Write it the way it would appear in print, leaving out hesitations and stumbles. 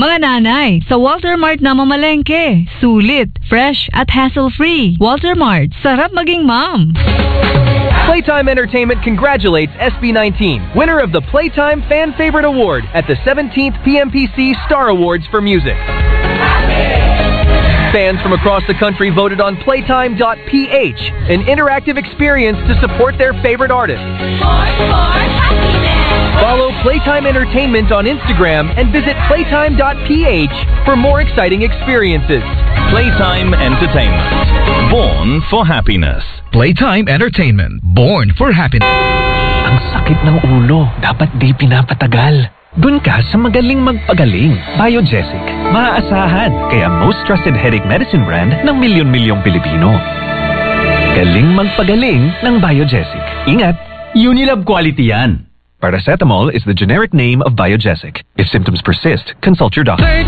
Mga nanay, sa Walter Mart na mamalengke. Sulit, fresh at hassle-free. Walter Mart, sarap maging mom. Playtime Entertainment congratulates SB19, winner of the Playtime Fan Favorite Award at the 17th PMPC Star Awards for Music. Fans from across the country voted on Playtime.ph, an interactive experience to support their favorite artist. Follow Playtime Entertainment on Instagram and visit Playtime.ph for more exciting experiences. Playtime Entertainment, born for happiness. Playtime Entertainment, born for happiness. Ang sakit ng ulo, dapat di pinapatagal. Dun ka sa magaling magpagaling. Biogesic. Maaasahan, kaya most trusted headache medicine brand ng milyon-milyong Pilipino. Galing magpagaling ng Biogesic. Ingat, Unilab quality yan. Paracetamol is the generic name of Biogesic. If symptoms persist, consult your doctor.